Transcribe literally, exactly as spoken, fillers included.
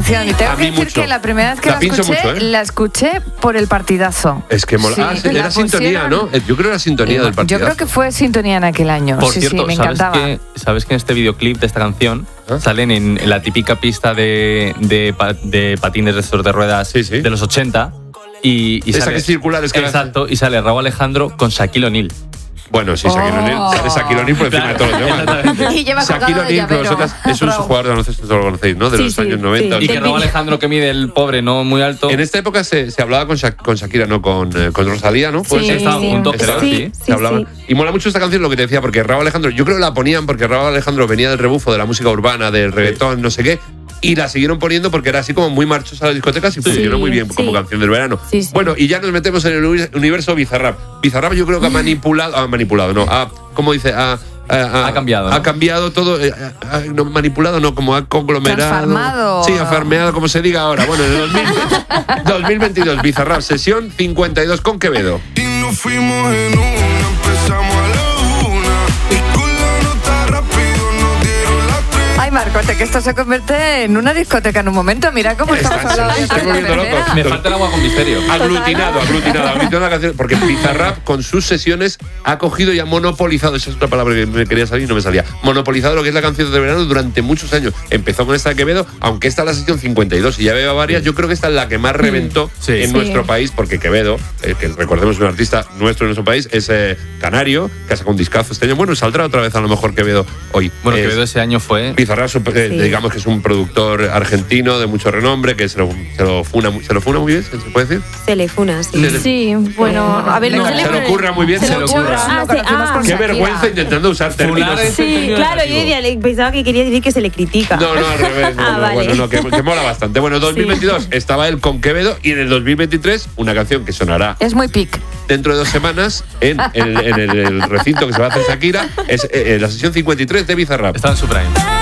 canción. Y tengo A que mí decir mucho. que la primera vez que La la, pincho escuché, mucho, ¿eh? la escuché por el partidazo. Es que mola. Sí, Ah, sí, la era sintonía, pusieron- ¿no? Eh, Yo creo que era sintonía del partido. Yo creo que fue sintonía en aquel año. Por sí, cierto, sí, me ¿sabes encantaba. que, ¿sabes que en este videoclip de esta canción ¿Ah? salen en, en la típica pista de, de, pa- de patines de estos de ruedas Sí, sí. de los ochenta? Y, y Esa sale, que es circular, es que la- exacto, y sale Raúl Alejandro con Shaquille O'Neal. Bueno, sí, Shaquille O'Neal. Oh. Sale Shaquille O'Neal por encima de todos los demás. Exactamente. Y lleva Shaquille colgado de O'Neal, pero llavero. vosotras, es un Raúl. jugador de baloncesto, esto lo conocéis, ¿no? De Sí, los sí, años noventa. sí. Y que Raúl Alejandro, que mide el pobre, no muy alto. En esta época se, se hablaba con, Sha- con Shakira, no con, eh, con Rosalía, ¿no? ¿Puede Sí, ser? Estaban sí. juntos, creo, Estaban- sí. se hablaban. sí. Y mola mucho esta canción, lo que te decía, porque Raúl Alejandro, yo creo que la ponían porque Raúl Alejandro venía del rebufo de la música urbana, del reggaetón, no sé qué, y la siguieron poniendo porque era así como muy marchosa las discotecas y funcionó muy bien como sí. canción del verano. Sí, sí. Bueno, y ya nos metemos en el uni- universo Bizarrap. Bizarrap yo creo que ha manipulado, ha manipulado, no, ha, ¿cómo dice? Ha, ha, Ha cambiado, Ha ¿no? cambiado todo, eh, ha- ha- no, manipulado, no, como ha conglomerado. Transformado. Sí, ha farmeado, como se diga ahora. Bueno, en el dos mil dos mil veintidós, Bizarrap, sesión cincuenta y dos con Quevedo. Y nos fuimos en una, empezamos a la una. Y con la nota rápido nos dieron las tres. Ay, Marcote, que esto se convierte en una discoteca en un momento. Mira cómo estamos Está- hablando se de está esta volviendo carretera. loco. Me falta el agua con misterio. Aglutinado, aglutinado, aglutinado la canción, porque Bizarrap con sus sesiones ha cogido y ha monopolizado, esa es otra palabra que me quería salir y no me salía, monopolizado lo que es la canción de verano durante muchos años. Empezó con esta de Quevedo, aunque esta es la sesión cincuenta y dos y ya veo varias, yo creo que esta es la que más reventó Sí. en Sí. nuestro país, porque Quevedo, eh, que recordemos un artista nuestro en nuestro país, es eh, canario, que ha sacado un discazo este año. Bueno, saldrá otra vez a lo mejor Quevedo hoy. Bueno, Es- Quevedo ese año fue. Bizarrap, super- eh, Sí. digamos que es un productor argentino de mucho renombre, que se lo, se lo, funa, mu- se lo funa muy bien, ¿se puede decir? Se le funa, sí. Se le- Sí, bueno, a ver, no, Se lo ocurra muy bien, se lo ocurra. Ah, sí, ah. Qué vergüenza intentando usar términos. Funar es- Sí, claro, yo diría, le- pensaba que quería decir que se le critica. No, no, al revés. No, Ah, no, vale. Bueno, no, que, que mola bastante. Bueno, dos mil veintidós estaba él con Quevedo y en el dos mil veintitrés una canción que sonará Es muy pic. dentro de dos semanas en, en el, en el recinto que se va a hacer Shakira es eh, eh, la sesión cincuenta y tres de Bizarrap. Estaba en su prime.